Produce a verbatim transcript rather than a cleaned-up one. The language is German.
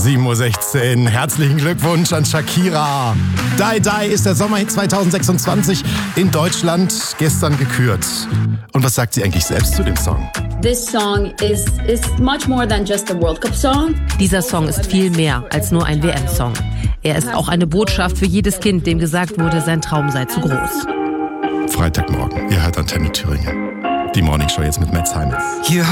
sieben Uhr sechzehn. Herzlichen Glückwunsch an Shakira. Die Die ist der Sommerhit zwanzig sechsundzwanzig in Deutschland gestern gekürt. Und was sagt sie eigentlich selbst zu dem Song? This song is, is much more than just a World Cup song. Dieser Song ist viel mehr als nur ein W M-Song. Er ist auch eine Botschaft für jedes Kind, dem gesagt wurde, sein Traum sei zu groß. Freitagmorgen, ihr hört Antenne Thüringen. Die Morningshow jetzt mit Matt Simons. You